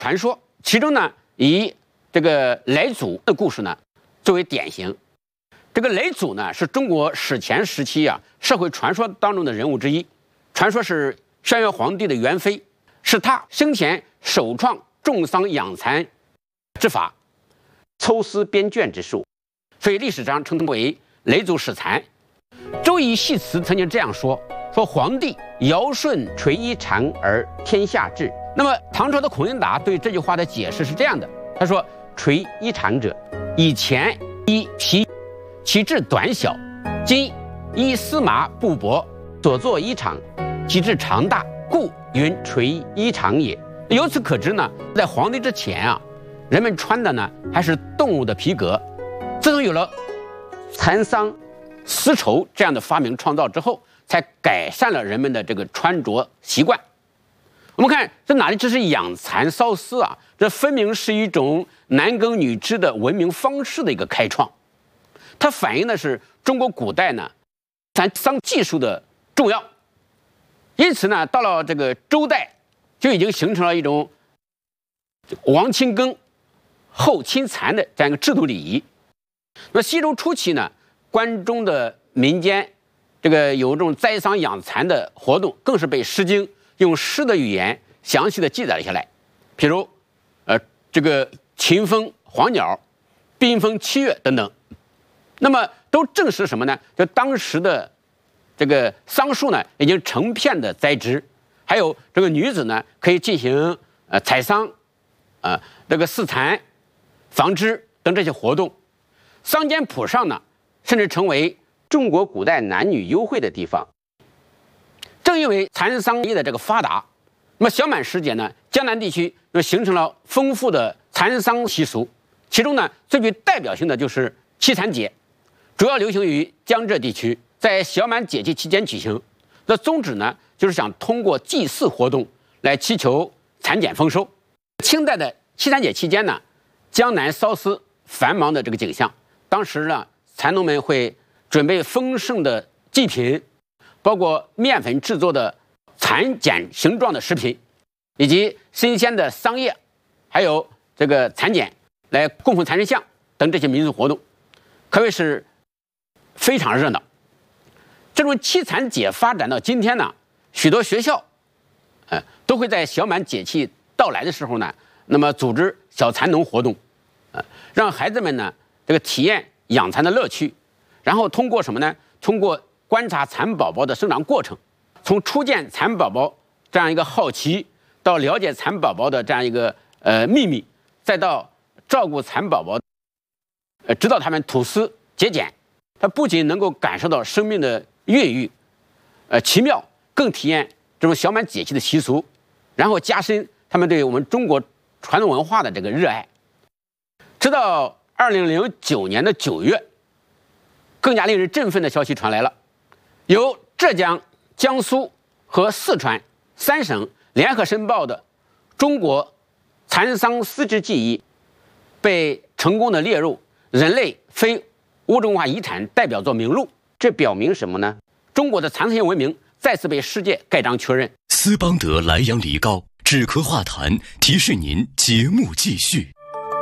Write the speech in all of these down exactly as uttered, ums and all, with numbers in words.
传说，其中呢以这个嫘祖的故事呢作为典型。这个嫘祖呢是中国史前时期啊社会传说当中的人物之一，传说是轩辕皇帝的元妃，是他生前首创种桑养蚕之法，抽丝编卷之术，所以历史上称之为嫘祖始蚕。周易系辞曾经这样说：说皇帝尧舜垂衣长而天下治。那么唐朝的孔颖达对这句话的解释是这样的，他说：垂衣长者，以前衣皮其质短小，今衣丝麻布帛，所作衣长，其质长大，故云垂衣长也。由此可知呢，在皇帝之前啊，人们穿的呢还是动物的皮革。自从有了蚕桑、丝绸这样的发明创造之后，才改善了人们的这个穿着习惯。我们看这哪里只是养蚕缫丝啊，这分明是一种男耕女织的文明方式的一个开创。它反映的是中国古代呢蚕桑技术的重要。因此呢，到了这个周代，就已经形成了一种王亲耕后亲蚕的这样一个制度礼仪。那西周初期呢，关中的民间这个有这种栽桑养蚕的活动，更是被《诗经》用诗的语言详细的记载了下来。譬如，呃，这个秦风、黄鸟、宾风、七月等等，那么都证实什么呢？就当时的这个桑树呢，已经成片的栽植，还有这个女子呢，可以进行呃采桑、啊、呃、这个饲蚕、纺织等这些活动。桑间圃上呢，甚至成为中国古代男女幽会的地方。正因为蚕桑业的这个发达，那么小满时节呢，江南地区又形成了丰富的蚕桑习俗。其中呢，最具代表性的就是七蚕节，主要流行于江浙地区，在小满节气期间举行。那宗旨呢，就是想通过祭祀活动来祈求蚕茧丰收。清代的七蚕节期间呢，江南缫丝繁忙的这个景象。当时呢，蚕农们会准备丰盛的祭品，包括面粉制作的蚕茧形状的食品，以及新鲜的桑叶，还有这个蚕茧，来供奉蚕神像等这些民俗活动，可谓是非常热闹。这种七蚕节发展到今天呢，许多学校，呃，都会在小满节气到来的时候呢，那么组织小蚕农活动，呃，让孩子们呢这个体验养蚕的乐趣，然后通过什么呢？通过观察蚕宝宝的生长过程，从初见蚕宝宝这样一个好奇，到了解蚕宝宝的这样一个呃秘密，再到照顾蚕宝宝，呃，直到他们吐丝结茧，他不仅能够感受到生命的孕育，呃奇妙，更体验这种小满节气的习俗，然后加深他们对我们中国传统文化的这个热爱。直到二零零九年的九月，更加令人振奋的消息传来了，由浙江、江苏和四川三省联合申报的中国蚕桑丝织技艺，被成功的列入人类非物质文化遗产代表作名录。这表明什么呢？中国的蚕丝业文明再次被世界盖章确认。 斯邦德莱阳梨膏止咳化痰，提示您节目继续。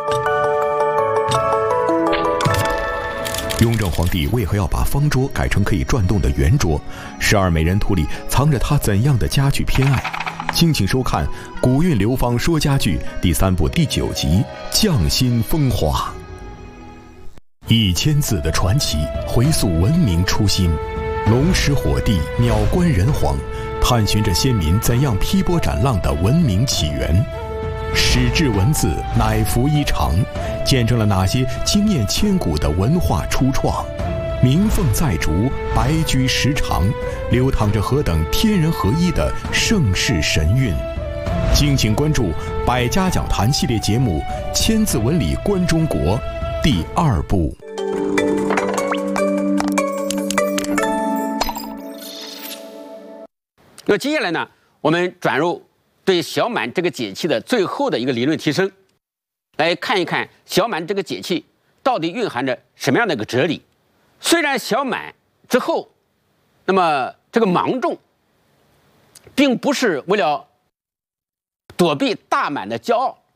雍正皇帝为何要把方桌改成可以转动的圆桌？十二美人图里藏着他怎样的家具偏爱？敬请收看《古韵流芳说家具》第三部第九集《匠心风华》。一千字的传奇，回溯文明初心，龙狮火帝，鸟冠人皇，探寻着先民怎样劈波斩浪的文明起源。史志文字乃服衣裳，见证了哪些惊艳千古的文化初创？鸣凤在竹，白驹时长，流淌着何等天人合一的盛世神韵。敬请关注百家讲坛系列节目《千字文里观中国》第二部。 那接下来呢，我们转入对小满这个节气的最后的一个理论提升，来看一看小满这个节气到底蕴含着什么样的一个哲理。虽然小满之后，那么这个芒种并不是为了躲避大满的骄傲，